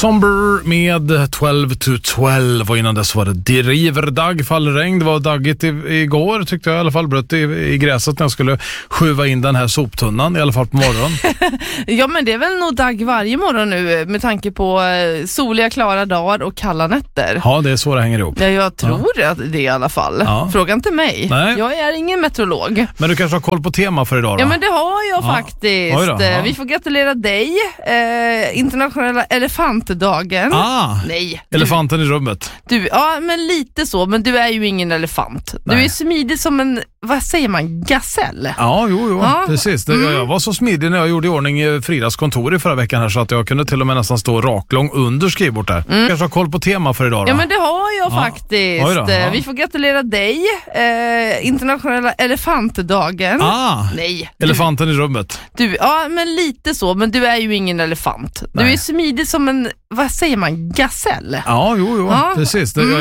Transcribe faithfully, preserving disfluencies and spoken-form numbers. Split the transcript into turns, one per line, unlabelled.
Somber med tolv to tolv och innan dess var det Driverdag, fallregn. Det var daggigt i, igår tyckte jag i alla fall, brött i, i gräset när jag skulle skjuva in den här soptunnan i alla fall på morgonen.
Ja, men det är väl nog dag varje morgon nu med tanke på soliga klara dagar och kalla nätter.
Ja, det är så det hänger ihop.
Ja, jag tror ja. att det i alla fall. Ja. Fråga inte mig. Nej. Jag är ingen meteorolog.
Men du kanske har koll på tema för idag då?
Ja, men det har jag ja. faktiskt. Ja. Vi får gratulera dig. Eh, internationella elefantdagen.
Ah,
Nej.
Elefanten du, i rummet.
Du, ja, men lite så. Men du är ju ingen elefant. Nej. Du är smidig som en, vad säger man, gasell.
Ja, jo, jo. Ja. Precis. Det, mm. Jag var så smidig när jag gjorde i ordning i Fridas kontor i förra veckan här så att jag kunde till och med nästan stå raklång under skrivbord där. Mm. Kanske har koll på tema för idag då?
Ja, men det har jag ja. faktiskt. Ja. Vi får gratulera dig. Eh, internationella elefantdagen.
Ah,
Nej.
Elefanten du, i rummet.
Du, ja, men lite så. Men du är ju ingen elefant. Nej. Du är smidig som en, vad säger man, gasell.
Ja, jo, jo. Ja. Precis. Det, mm.